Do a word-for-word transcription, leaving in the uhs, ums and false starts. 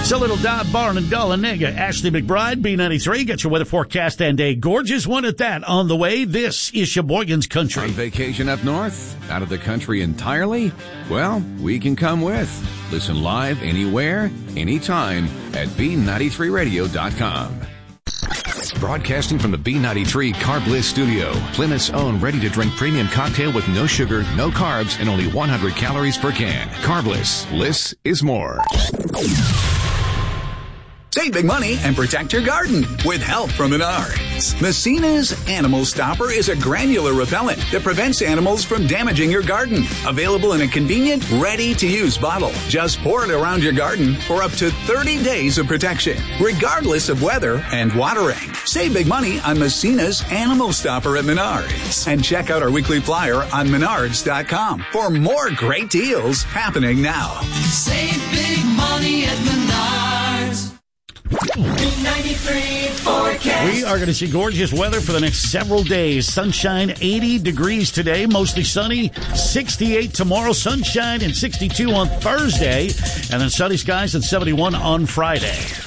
It's a little Dodd Barn and Dahlonega. Ashley McBride, B ninety-three. Get your weather forecast and a gorgeous one at that on the way. This is Sheboygan's Country. On vacation up north? Out of the country entirely? Well, we can come with. Listen live anywhere, anytime at B ninety-three radio dot com. Broadcasting from the B ninety-three Carb Bliss studio, Plymouth's own ready-to-drink premium cocktail with no sugar, no carbs, and only one hundred calories per can. Carb Bliss. Bliss is more. Save big money and protect your garden with help from Menards. Messina's Animal Stopper is a granular repellent that prevents animals from damaging your garden. Available in a convenient, ready-to-use bottle. Just pour it around your garden for up to thirty days of protection, regardless of weather and watering. Save big money on Messina's Animal Stopper at Menards. And check out our weekly flyer on menards dot com for more great deals happening now. Save big money at Menards. ninety-three forecast. We are going to see gorgeous weather for the next several days. Sunshine, eighty degrees today, mostly sunny, sixty-eight tomorrow, sunshine and sixty-two on Thursday, and then sunny skies and seventy-one on Friday.